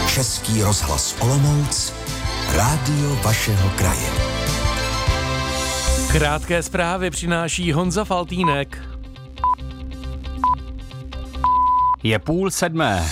Český rozhlas Olomouc, rádio vašeho kraje. Krátké zprávy přináší Honza Faltýnek. Je 6:30.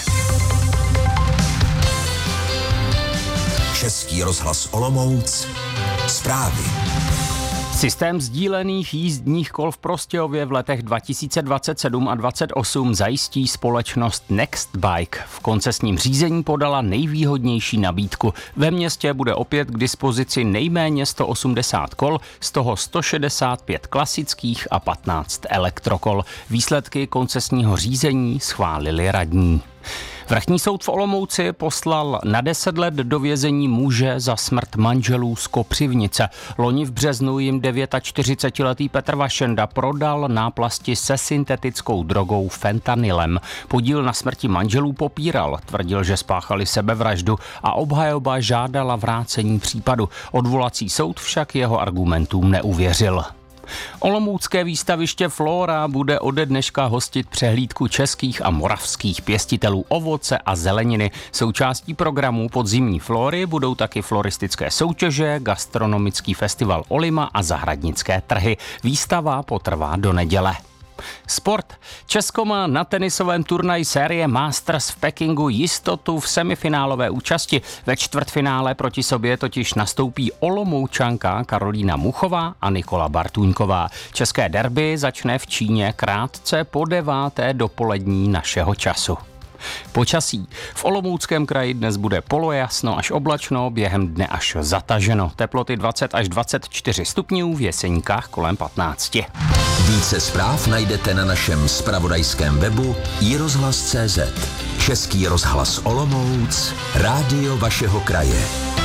Český rozhlas Olomouc, zprávy. Systém sdílených jízdních kol v Prostějově v letech 2027 a 2028 zajistí společnost Nextbike. V koncesním řízení podala nejvýhodnější nabídku. Ve městě bude opět k dispozici nejméně 180 kol, z toho 165 klasických a 15 elektrokol. Výsledky koncesního řízení schválili radní. Vrchní soud v Olomouci poslal na 10 let do vězení muže za smrt manželů z Kopřivnice. Loni v březnu jim 49letý Petr Vašenda prodal náplasti se syntetickou drogou fentanylem. Podíl na smrti manželů popíral, tvrdil, že spáchali sebevraždu a obhajoba žádala vrácení případu. Odvolací soud však jeho argumentům neuvěřil. Olomoucké výstaviště Flora bude ode dneška hostit přehlídku českých a moravských pěstitelů ovoce a zeleniny. Součástí programu podzimní Flory budou taky floristické soutěže, gastronomický festival Olima a zahradnické trhy. Výstava potrvá do neděle. Sport. Česko má na tenisovém turnaji série Masters v Pekingu jistotu v semifinálové účasti. Ve čtvrtfinále proti sobě totiž nastoupí Olomoučanka Karolína Muchová a Nikola Bartůňková. České derby začne v Číně krátce po 9:00 dopolední našeho času. Počasí. V Olomouckém kraji dnes bude polojasno až oblačno, během dne až zataženo. Teploty 20 až 24 stupňů, v Jeseníkách kolem 15. Více zpráv najdete na našem zpravodajském webu iRozhlas.cz. Český rozhlas Olomouc, rádio vašeho kraje.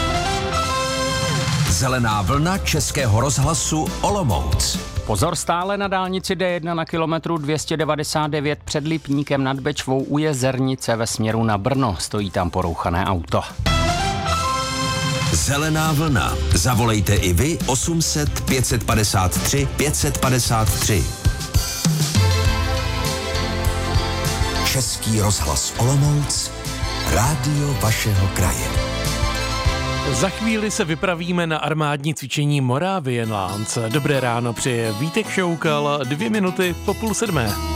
Zelená vlna Českého rozhlasu Olomouc. Pozor stále na dálnici D1 na kilometru 299 před Lipníkem nad Bečvou u Jezernice ve směru na Brno. Stojí tam porouchané auto. Zelená vlna. Zavolejte i vy 800 553 553. Český rozhlas Olomouc, rádio vašeho kraje. Za chvíli se vypravíme na armádní cvičení Moravian Lands. Dobré ráno přeje Vítek Šoukal, 2 minuty po 6:30.